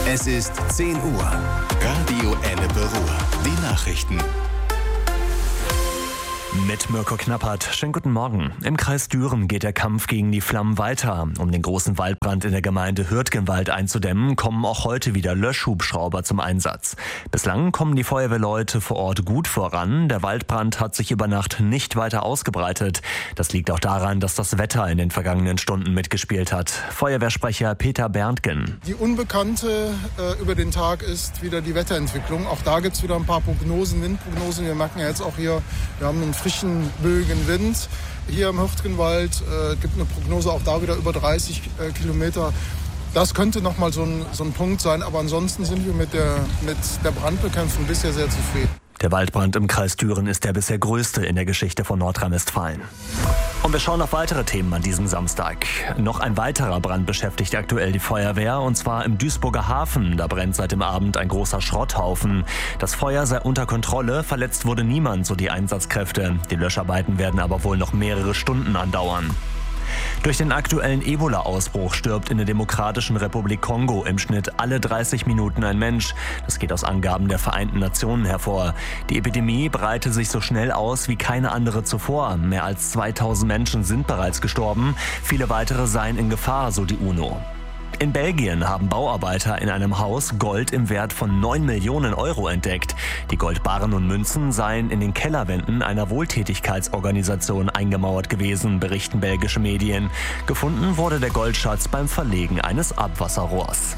Es ist 10 Uhr. Radio Ennepe Ruhr. Die Nachrichten. Mit Mirko Knappert. Schönen guten Morgen. Im Kreis Düren geht der Kampf gegen die Flammen weiter. Um den großen Waldbrand in der Gemeinde Hürtgenwald einzudämmen, kommen auch heute wieder Löschhubschrauber zum Einsatz. Bislang kommen die Feuerwehrleute vor Ort gut voran. Der Waldbrand hat sich über Nacht nicht weiter ausgebreitet. Das liegt auch daran, dass das Wetter in den vergangenen Stunden mitgespielt hat. Feuerwehrsprecher Peter Berntgen. Die Unbekannte über den Tag ist wieder die Wetterentwicklung. Auch da gibt es wieder ein paar Prognosen, Windprognosen. Wir merken ja jetzt auch hier, wir haben einen frischen, böigen Wind. Hier im Hürtgenwald gibt eine Prognose auch da wieder über 30 Kilometer. Das könnte nochmal so ein Punkt sein, aber ansonsten sind wir mit der Brandbekämpfung bisher sehr zufrieden. Der Waldbrand im Kreis Düren ist der bisher größte in der Geschichte von Nordrhein-Westfalen. Und wir schauen auf weitere Themen an diesem Samstag. Noch ein weiterer Brand beschäftigt aktuell die Feuerwehr, und zwar im Duisburger Hafen. Da brennt seit dem Abend ein großer Schrotthaufen. Das Feuer sei unter Kontrolle, verletzt wurde niemand, so die Einsatzkräfte. Die Löscharbeiten werden aber wohl noch mehrere Stunden andauern. Durch den aktuellen Ebola-Ausbruch stirbt in der Demokratischen Republik Kongo im Schnitt alle 30 Minuten ein Mensch. Das geht aus Angaben der Vereinten Nationen hervor. Die Epidemie breite sich so schnell aus wie keine andere zuvor. Mehr als 2000 Menschen sind bereits gestorben. Viele weitere seien in Gefahr, so die UNO. In Belgien haben Bauarbeiter in einem Haus Gold im Wert von 9 Millionen Euro entdeckt. Die Goldbarren und Münzen seien in den Kellerwänden einer Wohltätigkeitsorganisation eingemauert gewesen, berichten belgische Medien. Gefunden wurde der Goldschatz beim Verlegen eines Abwasserrohrs.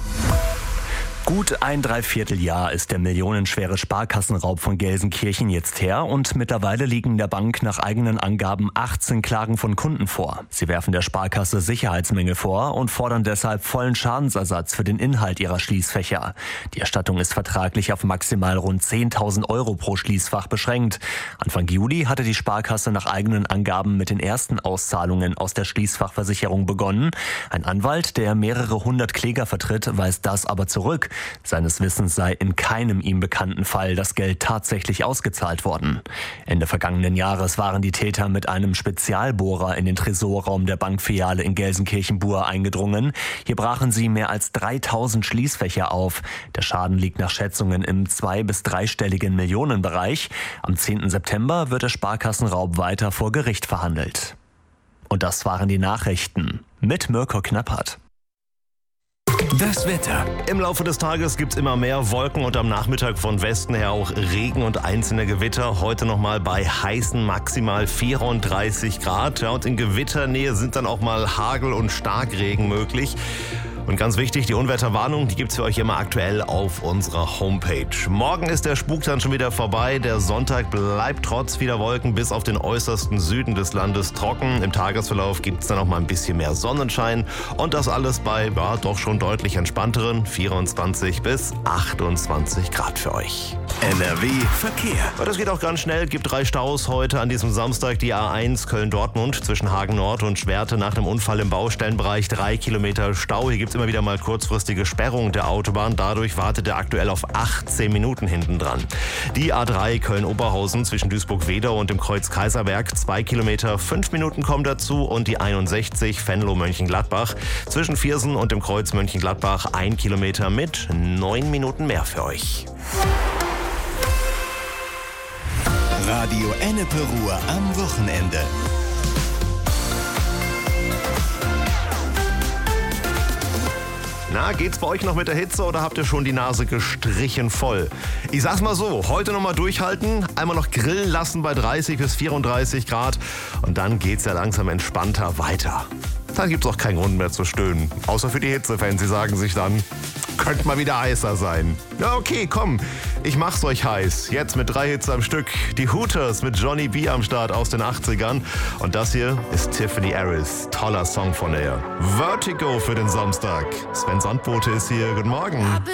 Gut ein Dreivierteljahr ist der millionenschwere Sparkassenraub von Gelsenkirchen jetzt her, und mittlerweile liegen der Bank nach eigenen Angaben 18 Klagen von Kunden vor. Sie werfen der Sparkasse Sicherheitsmängel vor und fordern deshalb vollen Schadensersatz für den Inhalt ihrer Schließfächer. Die Erstattung ist vertraglich auf maximal rund 10.000 Euro pro Schließfach beschränkt. Anfang Juli hatte die Sparkasse nach eigenen Angaben mit den ersten Auszahlungen aus der Schließfachversicherung begonnen. Ein Anwalt, der mehrere hundert Kläger vertritt, weist das aber zurück. Seines Wissens sei in keinem ihm bekannten Fall das Geld tatsächlich ausgezahlt worden. Ende vergangenen Jahres waren die Täter mit einem Spezialbohrer in den Tresorraum der Bankfiliale in Gelsenkirchen-Bur eingedrungen. Hier brachen sie mehr als 3000 Schließfächer auf. Der Schaden liegt nach Schätzungen im 2- bis 3-stelligen Millionenbereich. Am 10. September wird der Sparkassenraub weiter vor Gericht verhandelt. Und das waren die Nachrichten mit Mirko Knappert. Das Wetter. Im Laufe des Tages gibt es immer mehr Wolken und am Nachmittag von Westen her auch Regen und einzelne Gewitter. Heute nochmal bei heißen maximal 34 Grad. Ja, und in Gewitternähe sind dann auch mal Hagel und Starkregen möglich. Und ganz wichtig, die Unwetterwarnung, die gibt's für euch immer aktuell auf unserer Homepage. Morgen ist der Spuk dann schon wieder vorbei. Der Sonntag bleibt trotz vieler Wolken bis auf den äußersten Süden des Landes trocken. Im Tagesverlauf gibt's dann auch mal ein bisschen mehr Sonnenschein. Und das alles bei doch schon deutlich entspannteren 24 bis 28 Grad für euch. NRW Verkehr. Aber das geht auch ganz schnell. Gibt 3 Staus heute an diesem Samstag. Die A1 Köln-Dortmund zwischen Hagen Nord und Schwerte nach dem Unfall im Baustellenbereich 3 Kilometer Stau. Hier gibt's immer wieder mal kurzfristige Sperrung der Autobahn. Dadurch wartet er aktuell auf 18 Minuten hinten dran. Die A3 Köln-Oberhausen zwischen Duisburg-Wedau und dem Kreuz Kaiserberg 2 Kilometer, 5 Minuten kommen dazu. Und die 61 Venlo-Mönchengladbach zwischen Viersen und dem Kreuz Mönchengladbach 1 Kilometer mit 9 Minuten mehr für euch. Radio Ennepe Ruhr am Wochenende. Na, geht's bei euch noch mit der Hitze oder habt ihr schon die Nase gestrichen voll? Ich sag's mal so, heute nochmal durchhalten, einmal noch grillen lassen bei 30 bis 34 Grad und dann geht's ja langsam entspannter weiter. Dann gibt's auch keinen Grund mehr zu stöhnen. Außer für die Hitzefans, die sagen sich dann, könnte mal wieder heißer sein. Ja, okay, komm, ich mach's euch heiß. Jetzt mit 3 Hits am Stück. Die Hooters mit Johnny B am Start aus den 80ern. Und das hier ist Tiffany Harris. Toller Song von ihr. Vertigo für den Samstag. Sven Sandbote ist hier. Guten Morgen.